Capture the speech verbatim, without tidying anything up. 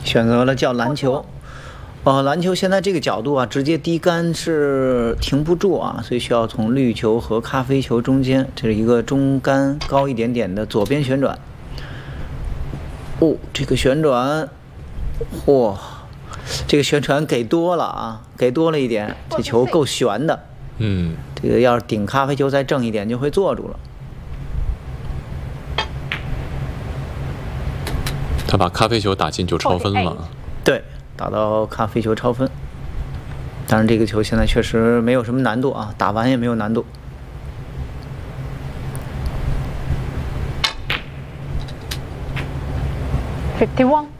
选择了叫篮球。呃，篮球现在这个角度啊，直接低杆是停不住啊，所以需要从绿球和咖啡球中间，这是一个中杆高一点点的左边旋转。哦，这个旋转，嚯、哦，这个旋转给多了啊，给多了一点，这球够悬的。 嗯， 这个要是顶咖啡球再正一点，就会坐住了。 他把咖啡球打进就超分了。 对，打到咖啡球超分。当然，这个球现在确实没有什么难度啊，打完也没有难度。 fifty-one